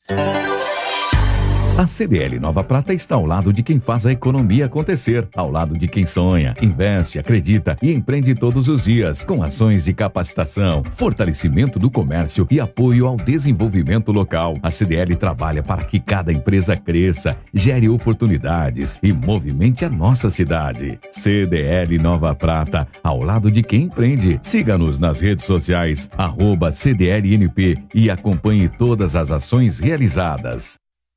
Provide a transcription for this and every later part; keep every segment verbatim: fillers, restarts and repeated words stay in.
A C D L Nova Prata está ao lado de quem faz a economia acontecer, ao lado de quem sonha, investe, acredita e empreende todos os dias, com ações de capacitação, fortalecimento do comércio e apoio ao desenvolvimento local. A C D L trabalha para que cada empresa cresça, gere oportunidades e movimente a nossa cidade. C D L Nova Prata, ao lado de quem empreende. Siga-nos nas redes sociais, arroba C D L N P e acompanhe todas as ações realizadas.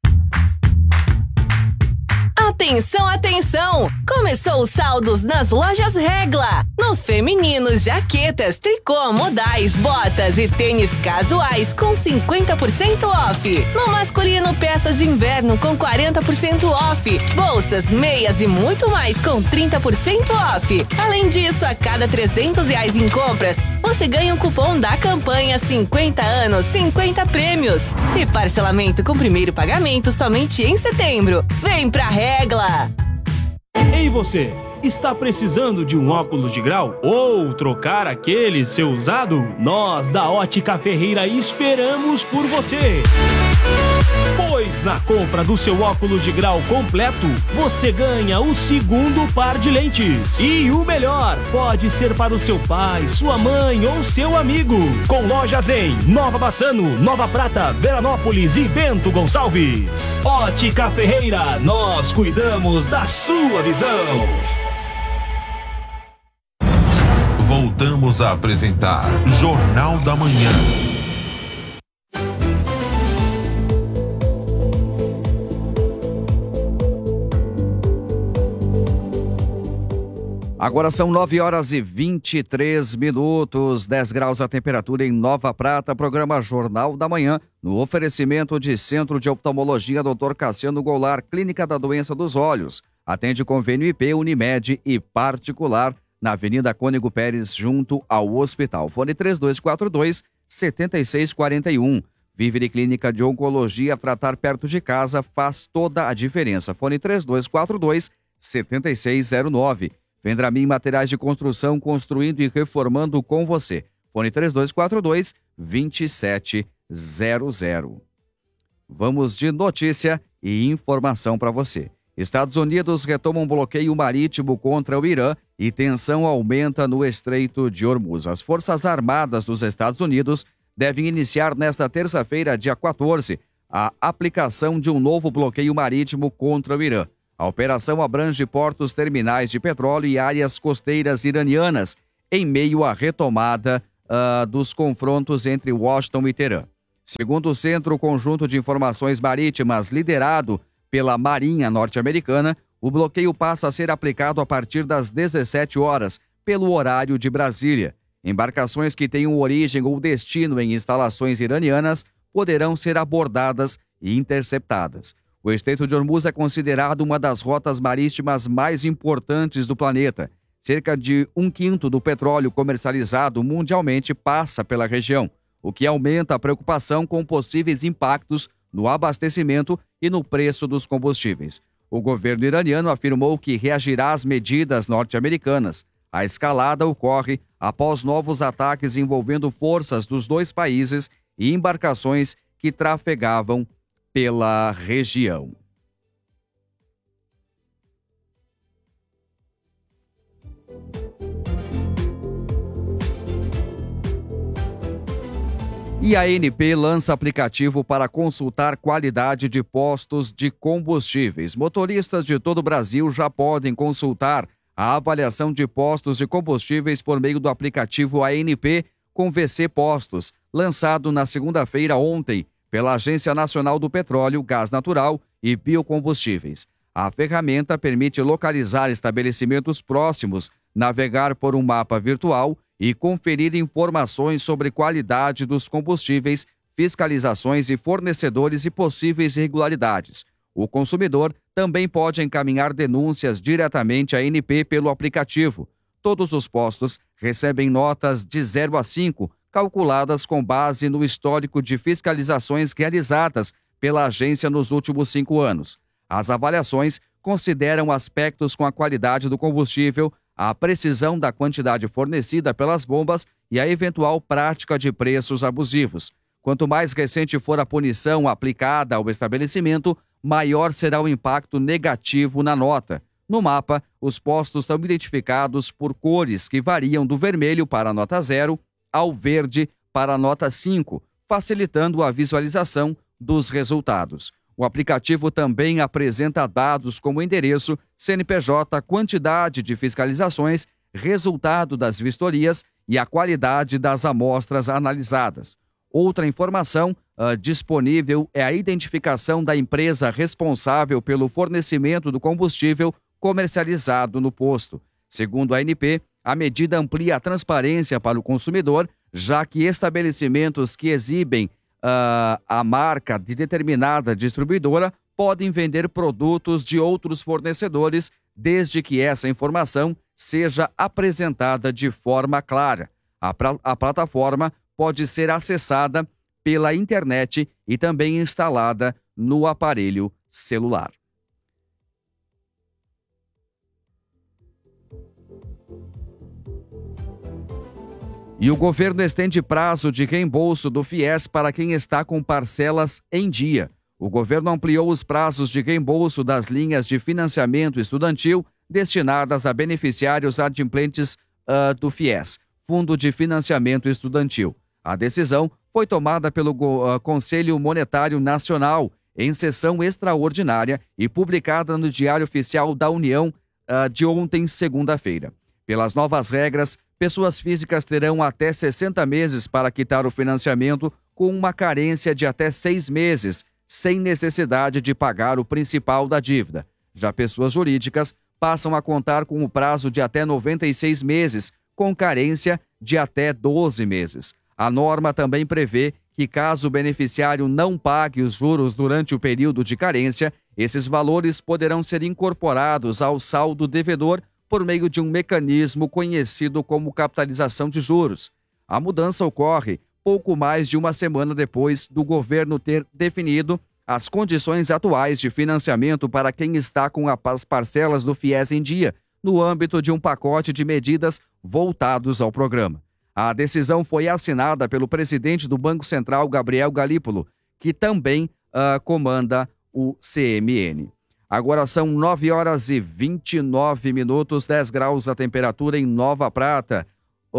Atenção, atenção! Começou os saldos nas lojas Regla. No feminino, jaquetas, tricô, modais, botas e tênis casuais com cinquenta por cento off. No masculino, peças de inverno com quarenta por cento off. Bolsas, meias e muito mais com trinta por cento off. Além disso, a cada trezentos reais em compras, você ganha um cupom da campanha cinquenta anos, cinquenta prêmios. E parcelamento com primeiro pagamento somente em setembro. Vem pra Regla! Ei você, está precisando de um óculos de grau? Ou trocar aquele seu usado? Nós da Ótica Ferreira esperamos por você! Pois na compra do seu óculos de grau completo, você ganha o segundo par de lentes. E o melhor, pode ser para o seu pai, sua mãe ou seu amigo. Com lojas em Nova Bassano, Nova Prata, Veranópolis e Bento Gonçalves. Ótica Ferreira, nós cuidamos da sua visão. Voltamos a apresentar Jornal da Manhã. Agora são nove horas e vinte e três minutos, dez graus a temperatura em Nova Prata, programa Jornal da Manhã, no oferecimento de Centro de Oftalmologia doutor Cassiano Goulart, Clínica da Doença dos Olhos. Atende convênio I P, Unimed e particular, na Avenida Cônego Pérez, junto ao hospital. Fone três dois quatro dois, sete seis quatro um. Vivere Clínica de Oncologia, tratar perto de casa faz toda a diferença. Fone três dois quatro dois, sete seis zero nove. Vendramin Materiais de Construção, construindo e reformando com você. Fone três dois quatro dois, dois sete zero zero. Vamos de notícia e informação para você. Estados Unidos retomam bloqueio marítimo contra o Irã e tensão aumenta no Estreito de Hormuz. As Forças Armadas dos Estados Unidos devem iniciar nesta terça-feira, dia quatorze, a aplicação de um novo bloqueio marítimo contra o Irã. A operação abrange portos terminais de petróleo e áreas costeiras iranianas, em meio à retomada uh, dos confrontos entre Washington e Teherã. Segundo o Centro Conjunto de Informações Marítimas, liderado pela Marinha norte-americana, o bloqueio passa a ser aplicado a partir das dezessete horas, pelo horário de Brasília. Embarcações que tenham origem ou destino em instalações iranianas poderão ser abordadas e interceptadas. O Estreito de Hormuz é considerado uma das rotas marítimas mais importantes do planeta. Cerca de um quinto do petróleo comercializado mundialmente passa pela região, o que aumenta a preocupação com possíveis impactos no abastecimento e no preço dos combustíveis. O governo iraniano afirmou que reagirá às medidas norte-americanas. A escalada ocorre após novos ataques envolvendo forças dos dois países e embarcações que trafegavam pela região. E a A N P lança aplicativo para consultar qualidade de postos de combustíveis. Motoristas de todo o Brasil já podem consultar a avaliação de postos de combustíveis por meio do aplicativo A N P com V C Postos, lançado na segunda-feira ontem pela Agência Nacional do Petróleo, Gás Natural e Biocombustíveis. A ferramenta permite localizar estabelecimentos próximos, navegar por um mapa virtual e conferir informações sobre qualidade dos combustíveis, fiscalizações e fornecedores e possíveis irregularidades. O consumidor também pode encaminhar denúncias diretamente à A N P pelo aplicativo. Todos os postos recebem notas de zero a cinco, calculadas com base no histórico de fiscalizações realizadas pela agência nos últimos cinco anos. As avaliações consideram aspectos com a qualidade do combustível, a precisão da quantidade fornecida pelas bombas e a eventual prática de preços abusivos. Quanto mais recente for a punição aplicada ao estabelecimento, maior será o impacto negativo na nota. No mapa, os postos são identificados por cores que variam do vermelho para a nota zero ao verde para a nota cinco, facilitando a visualização dos resultados. O aplicativo também apresenta dados como endereço, C N P J, quantidade de fiscalizações, resultado das vistorias e a qualidade das amostras analisadas. Outra informação uh, disponível é a identificação da empresa responsável pelo fornecimento do combustível comercializado no posto. Segundo a A N P, a medida amplia a transparência para o consumidor, já que estabelecimentos que exibem uh, a marca de determinada distribuidora podem vender produtos de outros fornecedores, desde que essa informação seja apresentada de forma clara. A, pra, a plataforma pode ser acessada pela internet e também instalada no aparelho celular. E o governo estende prazo de reembolso do FIES para quem está com parcelas em dia. O governo ampliou os prazos de reembolso das linhas de financiamento estudantil destinadas a beneficiários adimplentes uh, do FIES, Fundo de Financiamento Estudantil. A decisão foi tomada pelo uh, Conselho Monetário Nacional em sessão extraordinária e publicada no Diário Oficial da União uh, de ontem, segunda-feira. Pelas novas regras, pessoas físicas terão até sessenta meses para quitar o financiamento com uma carência de até seis meses, sem necessidade de pagar o principal da dívida. Já pessoas jurídicas passam a contar com o prazo de até noventa e seis meses, com carência de até doze meses. A norma também prevê que, caso o beneficiário não pague os juros durante o período de carência, esses valores poderão ser incorporados ao saldo devedor por meio de um mecanismo conhecido como capitalização de juros. A mudança ocorre pouco mais de uma semana depois do governo ter definido as condições atuais de financiamento para quem está com as parcelas do FIES em dia, no âmbito de um pacote de medidas voltados ao programa. A decisão foi assinada pelo presidente do Banco Central, Gabriel Galípolo, que também uh, comanda o C M N. Agora são nove horas e vinte e nove minutos, dez graus a temperatura em Nova Prata.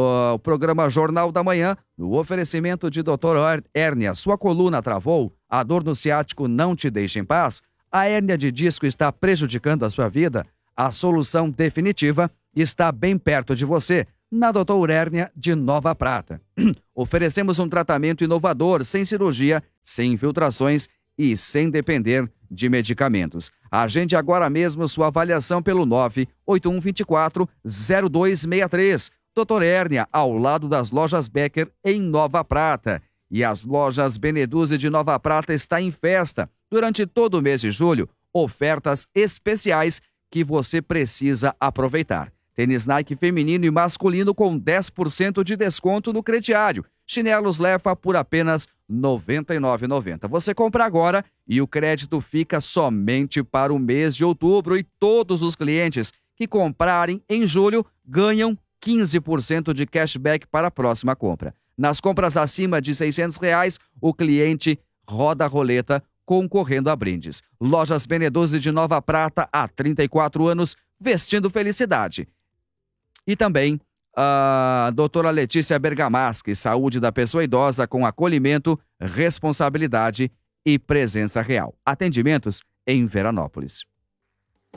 O programa Jornal da Manhã, no oferecimento de doutor Hérnia. Sua coluna travou? A dor no ciático não te deixa em paz? A hérnia de disco está prejudicando a sua vida? A solução definitiva está bem perto de você, na doutor Hérnia de Nova Prata. Oferecemos um tratamento inovador, sem cirurgia, sem infiltrações e sem depender de medicamentos. Agende agora mesmo sua avaliação pelo nove oito um dois quatro zero dois seis três. doutor Hérnia, ao lado das lojas Becker, em Nova Prata. E as lojas Beneduzzi de Nova Prata está em festa. Durante todo o mês de julho, ofertas especiais que você precisa aproveitar. Tênis Nike feminino e masculino com dez por cento de desconto no crediário. Chinelos Lefa por apenas noventa e nove reais e noventa centavos. Você compra agora e o crédito fica somente para o mês de outubro. E todos os clientes que comprarem em julho ganham quinze por cento de cashback para a próxima compra. Nas compras acima de seiscentos reais, o cliente roda a roleta concorrendo a brindes. Lojas Beneduzzi de Nova Prata, há trinta e quatro anos, vestindo felicidade. E também a doutora Letícia Bergamaschi, saúde da pessoa idosa com acolhimento, responsabilidade e presença real. Atendimentos em Veranópolis.